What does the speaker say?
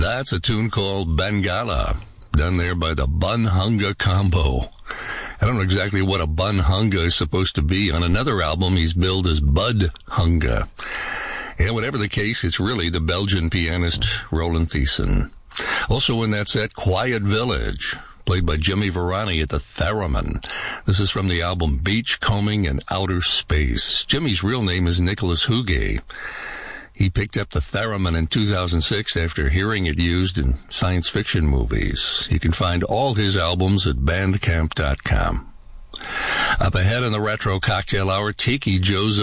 That's a tune called Bengala, done there by the Bunhunga Combo. I don't know exactly what a Bunhunga is supposed to be. On another album, he's billed as Bud Hunga. Yeah, whatever the case, it's really the Belgian pianist Roland Thiessen. Also in that set, Quiet Village, played by Jimmy Varani at the Theremin. This is from the album Beachcombing in Outer Space. Jimmy's real name is Nicholas Huguet. He picked up the theremin in 2006 after hearing it used in science fiction movies. You can find all his albums at Bandcamp.com. Up ahead in the Retro Cocktail Hour, Tiki Joe's